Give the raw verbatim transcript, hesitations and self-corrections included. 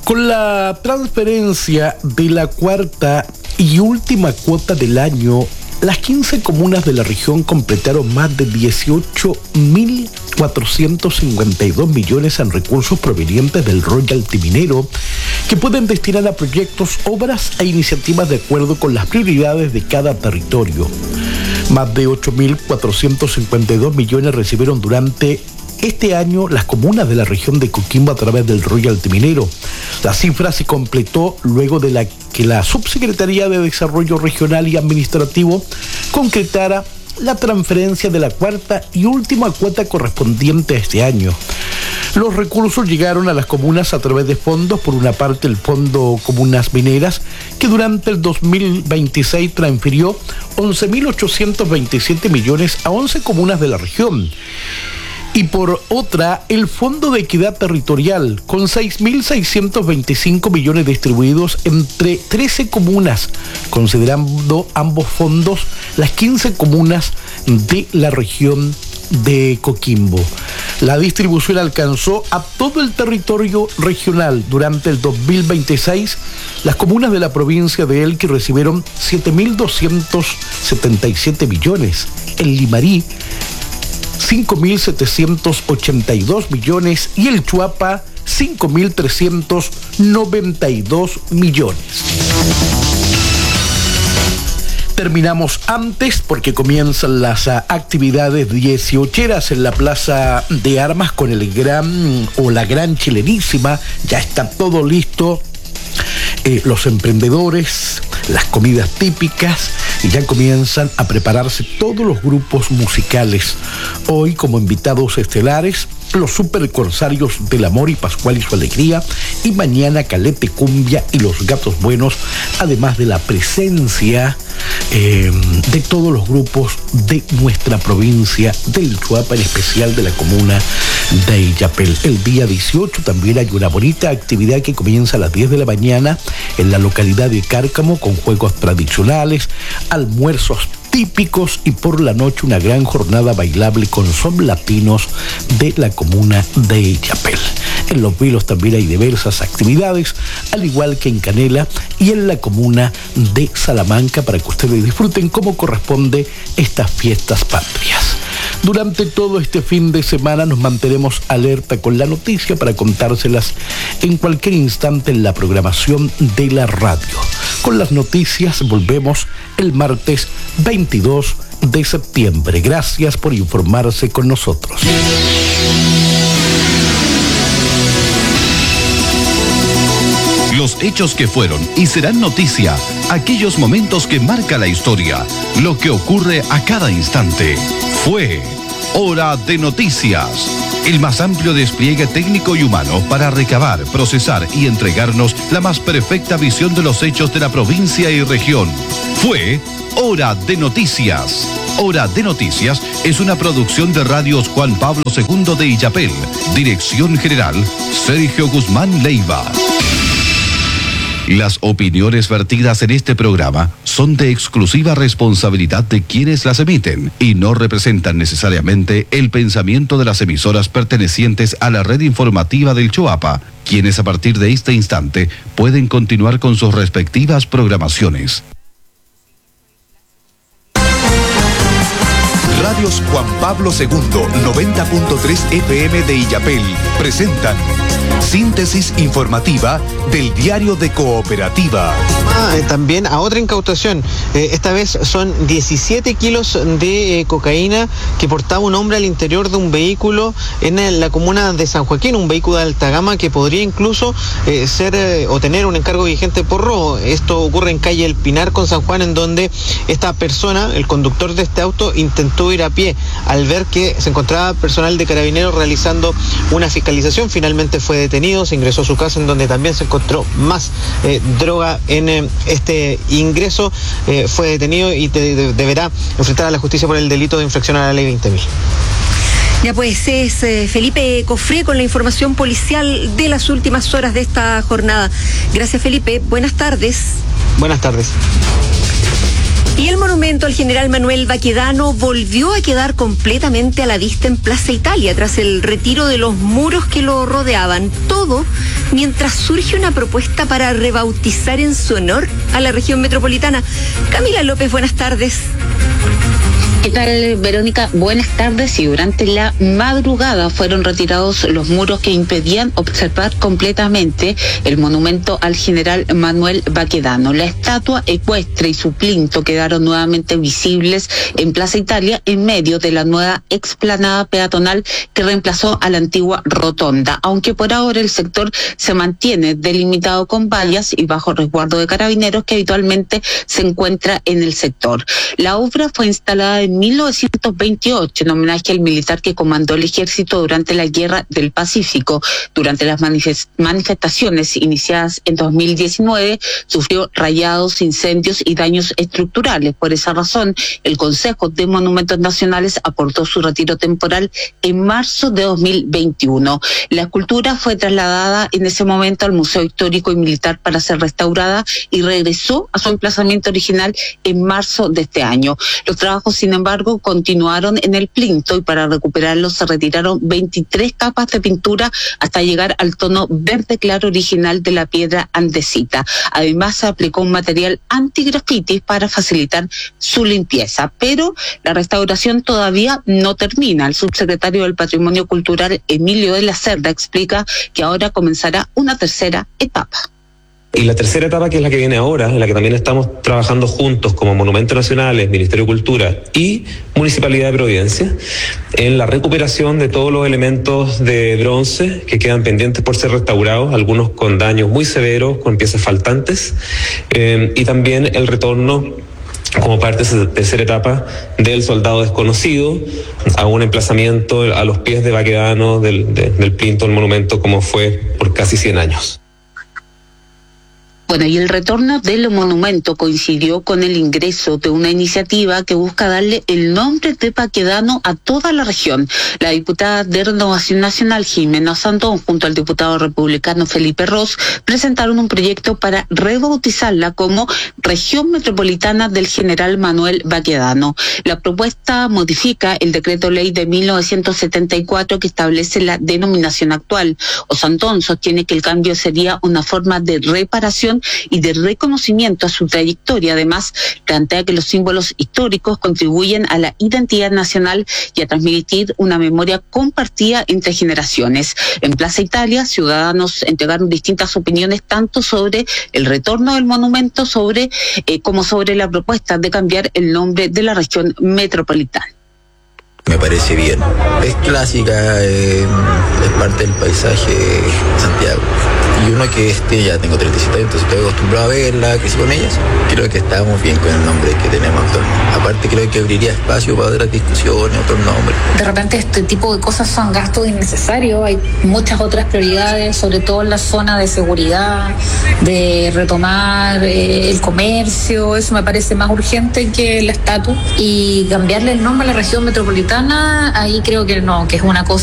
Con la transferencia de la cuarta y última cuota del año, las quince comunas de la región completaron más de dieciocho mil cuatrocientos cincuenta y dos millones en recursos provenientes del royalty minero que pueden destinar a proyectos, obras e iniciativas de acuerdo con las prioridades de cada territorio. Más de ocho mil cuatrocientos cincuenta y dos millones recibieron durante este año las comunas de la región de Coquimbo a través del royalty minero. La cifra se completó luego de la que la Subsecretaría de Desarrollo Regional y Administrativo concretara la transferencia de la cuarta y última cuota correspondiente a este año. Los recursos llegaron a las comunas a través de fondos, por una parte el Fondo Comunas Mineras, que durante el dos mil veintiséis transfirió once mil ochocientos veintisiete millones a once comunas de la región. Y por otra, el Fondo de Equidad Territorial, con seis mil seiscientos veinticinco millones distribuidos entre trece comunas, considerando ambos fondos las quince comunas de la región de Coquimbo. La distribución alcanzó a todo el territorio regional. Durante el dos mil veintiséis, las comunas de la provincia de Elqui recibieron siete mil doscientos setenta y siete millones. El Limarí, cinco mil setecientos ochenta y dos millones, y el Chuapa, cinco mil trescientos noventa y dos millones. Terminamos antes porque comienzan las uh, actividades dieciocheras en la Plaza de Armas con el gran o la gran chilenísima. Ya está todo listo. Eh, los emprendedores, las comidas típicas, y ya comienzan a prepararse todos los grupos musicales. Hoy, como invitados estelares, los Super Corsarios del Amor y Pascual y su Alegría, y mañana Calete Cumbia y los Gatos Buenos, además de la presencia eh, de todos los grupos de nuestra provincia del Chuapa, en especial de la comuna de Illapel. El día dieciocho también hay una bonita actividad que comienza a las diez de la mañana en la localidad de Cárcamo, con juegos tradicionales, almuerzos típicos, y por la noche una gran jornada bailable con son latinos de la comuna de Illapel. En Los Vilos también hay diversas actividades, al igual que en Canela y en la comuna de Salamanca, para que ustedes disfruten como corresponde estas fiestas patrias. Durante todo este fin de semana nos mantenemos alerta con la noticia para contárselas en cualquier instante en la programación de la radio. Con las noticias volvemos el martes veintidós de septiembre. Gracias por informarse con nosotros. Los hechos que fueron y serán noticia, aquellos momentos que marca la historia, lo que ocurre a cada instante. Fue Hora de Noticias, el más amplio despliegue técnico y humano para recabar, procesar y entregarnos la más perfecta visión de los hechos de la provincia y región. Fue Hora de Noticias. Hora de Noticias es una producción de Radios Juan Pablo segundo de Illapel. Dirección General, Sergio Guzmán Leiva. Las opiniones vertidas en este programa son de exclusiva responsabilidad de quienes las emiten y no representan necesariamente el pensamiento de las emisoras pertenecientes a la red informativa del Choapa, quienes a partir de este instante pueden continuar con sus respectivas programaciones. Radios Juan Pablo segundo, noventa punto tres F M de Illapel, presentan síntesis informativa del Diario de Cooperativa. Ah, eh, también a otra incautación. Eh, esta vez son diecisiete kilos de eh, cocaína que portaba un hombre al interior de un vehículo en el, la comuna de San Joaquín, un vehículo de alta gama que podría incluso eh, ser eh, o tener un encargo vigente por robo. Esto ocurre en calle El Pinar con San Juan, en donde esta persona, el conductor de este auto, intentó ir a pie. Al ver que se encontraba personal de Carabineros realizando una fiscalización, finalmente fue detenido, se ingresó a su casa, en donde también se encontró más eh, droga en eh, este ingreso. Eh, fue detenido y te, de, deberá enfrentar a la justicia por el delito de infracción a la ley veinte mil. Ya pues, es eh, Felipe Cofré con la información policial de las últimas horas de esta jornada. Gracias, Felipe. Buenas tardes. Buenas tardes. Y el monumento al general Manuel Baquedano volvió a quedar completamente a la vista en Plaza Italia tras el retiro de los muros que lo rodeaban. Todo mientras surge una propuesta para rebautizar en su honor a la región metropolitana. Camila López, buenas tardes. ¿Qué tal, Verónica? Buenas tardes. Y durante la madrugada fueron retirados los muros que impedían observar completamente el monumento al general Manuel Baquedano. La estatua ecuestre y su plinto quedaron nuevamente visibles en Plaza Italia en medio de la nueva explanada peatonal que reemplazó a la antigua rotonda, aunque por ahora el sector se mantiene delimitado con vallas y bajo resguardo de carabineros que habitualmente se encuentra en el sector. La obra fue instalada en mil novecientos veintiocho en homenaje al militar que comandó el ejército durante la Guerra del Pacífico. Durante las manifest- manifestaciones iniciadas en dos mil diecinueve sufrió rayados, incendios y daños estructurales. Por esa razón, el Consejo de Monumentos Nacionales acordó su retiro temporal en marzo de dos mil veintiuno. La escultura fue trasladada en ese momento al Museo Histórico y Militar para ser restaurada y regresó a su emplazamiento original en marzo de este año. Los trabajos, sin embargo, continuaron en el plinto y para recuperarlo se retiraron veintitrés capas de pintura hasta llegar al tono verde claro original de la piedra andesita. Además, se aplicó un material anti-grafitis para facilitar su limpieza, pero la restauración todavía no termina. El subsecretario del Patrimonio Cultural, Emilio de la Cerda, explica que ahora comenzará una tercera etapa. Y la tercera etapa, que es la que viene ahora, en la que también estamos trabajando juntos como Monumentos Nacionales, Ministerio de Cultura y Municipalidad de Providencia, en la recuperación de todos los elementos de bronce que quedan pendientes por ser restaurados, algunos con daños muy severos, con piezas faltantes, eh, y también el retorno como parte de esa tercera etapa del soldado desconocido a un emplazamiento a los pies de Baquedano del, de, del plinto del monumento, como fue por casi cien años. Bueno, y el retorno del monumento coincidió con el ingreso de una iniciativa que busca darle el nombre de Baquedano a toda la región. La diputada de Renovación Nacional, Jimena Sandón, junto al diputado republicano Felipe Ros, presentaron un proyecto para rebautizarla como Región Metropolitana del General Manuel Baquedano. La propuesta modifica el decreto ley de mil novecientos setenta y cuatro que establece la denominación actual. Osandón sostiene que el cambio sería una forma de reparación y de reconocimiento a su trayectoria. Además, plantea que los símbolos históricos contribuyen a la identidad nacional y a transmitir una memoria compartida entre generaciones. En Plaza Italia, ciudadanos entregaron distintas opiniones tanto sobre el retorno del monumento sobre eh, como sobre la propuesta de cambiar el nombre de la región metropolitana. Me parece bien. Es clásica, eh, es parte del paisaje de Santiago. Y uno que este, ya tengo treinta y siete años, entonces estoy acostumbrado a verla, crecí con ellas. Creo que estamos bien con el nombre que tenemos actualmente. Aparte creo que abriría espacio para otras discusiones, otros nombres. De repente este tipo de cosas son gastos innecesarios. Hay muchas otras prioridades, sobre todo en la zona de seguridad, de retomar eh, el comercio. Eso me parece más urgente que la estatua. Y cambiarle el nombre a la región metropolitana, ahí creo que no, que es una cosa